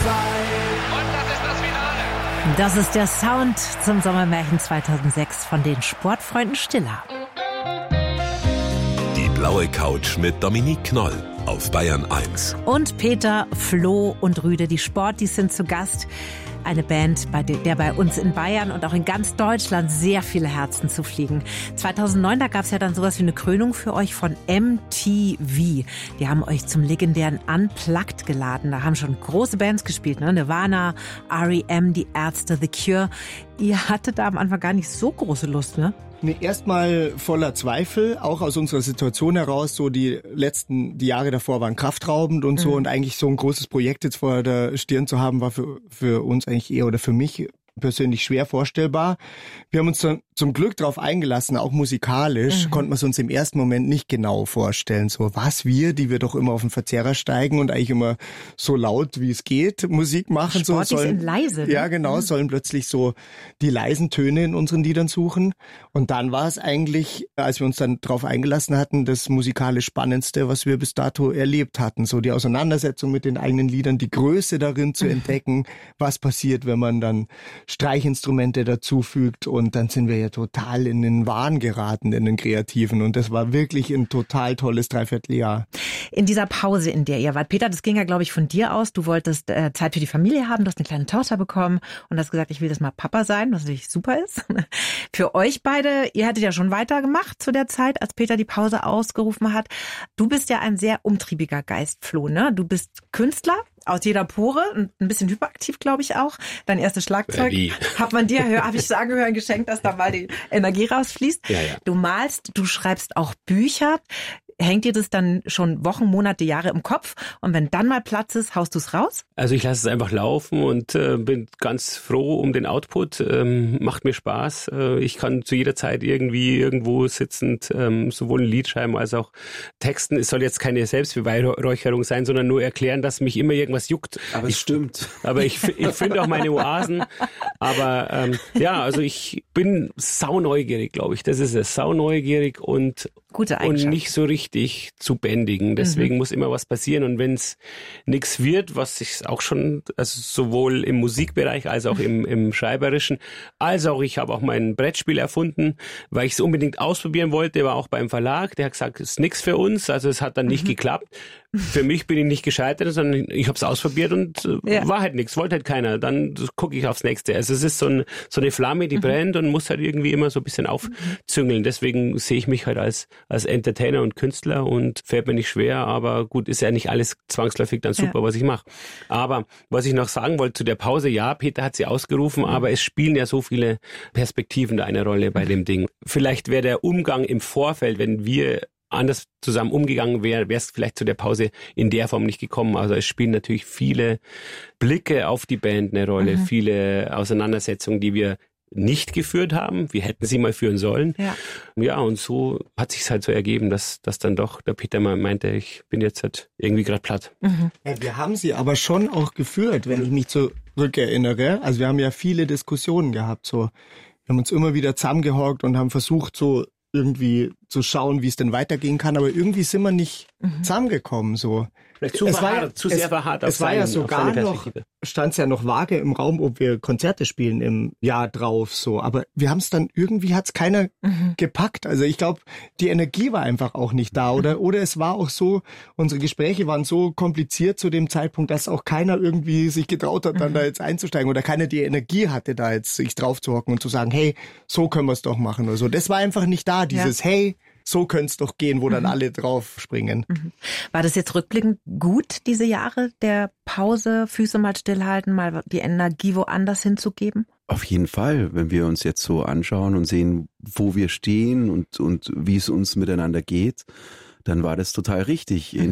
Und das ist das Finale. Das ist der Sound zum Sommermärchen 2006 von den Sportfreunden Stiller. Die blaue Couch mit Dominique Knoll auf Bayern 1. Und Peter, Flo und Rüde, die Sportis, sind zu Gast. Eine Band, der bei uns in Bayern und auch in ganz Deutschland sehr viele Herzen zu fliegen. 2009, da gab es ja dann sowas wie eine Krönung für euch von MTV. Die haben euch zum legendären Unplugged geladen. Da haben schon große Bands gespielt, ne? Nirvana, R.E.M., die Ärzte, The Cure. Ihr hattet da am Anfang gar nicht so große Lust, ne? Nee, erstmal voller Zweifel, auch aus unserer Situation heraus. So die Jahre davor waren kraftraubend und so. Und eigentlich so ein großes Projekt jetzt vor der Stirn zu haben, war für uns eigentlich eher oder für mich persönlich schwer vorstellbar. Wir haben uns dann zum Glück darauf eingelassen, auch musikalisch konnten wir es uns im ersten Moment nicht genau vorstellen. So die wir doch immer auf den Verzerrer steigen und eigentlich immer so laut wie es geht Musik machen. Sportis sind leise. Ne? Ja, genau, sollen plötzlich so die leisen Töne in unseren Liedern suchen. Und dann war es eigentlich, als wir uns dann darauf eingelassen hatten, das musikalisch Spannendste, was wir bis dato erlebt hatten. So die Auseinandersetzung mit den eigenen Liedern, die Größe darin zu entdecken, was passiert, wenn man dann Streichinstrumente dazufügt, und dann sind wir ja total in den Wahn geraten, in den Kreativen, und das war wirklich ein total tolles Dreivierteljahr. In dieser Pause, in der ihr wart, Peter, das ging ja, glaube ich, von dir aus, du wolltest Zeit für die Familie haben, du hast eine kleine Tochter bekommen und hast gesagt, ich will das mal Papa sein, was natürlich super ist. Für euch beide, ihr hattet ja schon weitergemacht zu der Zeit, als Peter die Pause ausgerufen hat. Du bist ja ein sehr umtriebiger Geist, Flo, ne? Du bist Künstler aus jeder Pore, ein bisschen hyperaktiv, glaube ich auch. Dein erstes Schlagzeug habe ich sagen hören, geschenkt, dass da mal die Energie rausfließt. Ja. Du malst, du schreibst auch Bücher. Hängt dir das dann schon Wochen, Monate, Jahre im Kopf? Und wenn dann mal Platz ist, haust du es raus? Also ich lasse es einfach laufen und bin ganz froh um den Output. Macht mir Spaß. Ich kann zu jeder Zeit irgendwo sitzend sowohl ein Lied schreiben als auch texten. Es soll jetzt keine Selbstbeweihräucherung sein, sondern nur erklären, dass mich immer irgendwas juckt. Aber es stimmt. Aber ich finde auch meine Oasen. Aber also ich bin sauneugierig, glaube ich. Das ist es. Sauneugierig und nicht so richtig zu bändigen. Deswegen muss immer was passieren. Und wenn es nichts wird, was ich auch schon, also sowohl im Musikbereich als auch im Schreiberischen, als auch ich habe auch mein Brettspiel erfunden, weil ich es unbedingt ausprobieren wollte, war auch beim Verlag. Der hat gesagt, es ist nichts für uns. Also es hat dann nicht geklappt. Für mich bin ich nicht gescheitert, sondern ich habe es ausprobiert und war halt nichts, wollte halt keiner. Dann gucke ich aufs Nächste. Also es ist so eine Flamme, die brennt und muss halt irgendwie immer so ein bisschen aufzüngeln. Deswegen sehe ich mich halt als Entertainer und Künstler und fällt mir nicht schwer. Aber gut, ist ja nicht alles zwangsläufig dann super, was ich mache. Aber was ich noch sagen wollte zu der Pause, ja, Peter hat sie ausgerufen, aber es spielen ja so viele Perspektiven da eine Rolle bei dem Ding. Vielleicht wäre der Umgang im Vorfeld, wenn wir anders zusammen umgegangen wäre es vielleicht zu der Pause in der Form nicht gekommen. Also es spielen natürlich viele Blicke auf die Band eine Rolle, viele Auseinandersetzungen, die wir nicht geführt haben. Wir hätten sie mal führen sollen. Ja, und so hat sich halt so ergeben, dass dann doch der Peter mal meinte, ich bin jetzt halt irgendwie gerade platt. Ja, wir haben sie aber schon auch geführt, wenn ich mich zurückerinnere. Also wir haben ja viele Diskussionen gehabt. So, wir haben uns immer wieder zusammengehockt und haben versucht, so irgendwie zu schauen, wie es denn weitergehen kann, aber irgendwie sind wir nicht zusammengekommen. So. Vielleicht zu sehr verharrt. Es war ja sogar noch, stand es ja noch vage im Raum, ob wir Konzerte spielen im Jahr drauf, so. Aber wir haben es dann, irgendwie hat es keiner gepackt. Also ich glaube, die Energie war einfach auch nicht da. Oder es war auch so, unsere Gespräche waren so kompliziert zu dem Zeitpunkt, dass auch keiner irgendwie sich getraut hat, dann da jetzt einzusteigen. Oder keiner die Energie hatte, da jetzt sich drauf zu hocken und zu sagen, hey, so können wir es doch machen oder so. Das war einfach nicht da, dieses hey, so könnte es doch gehen, wo dann alle drauf springen. War das jetzt rückblickend gut, diese Jahre der Pause, Füße mal stillhalten, mal die Energie woanders hinzugeben? Auf jeden Fall, wenn wir uns jetzt so anschauen und sehen, wo wir stehen und wie es uns miteinander geht, dann war das total richtig.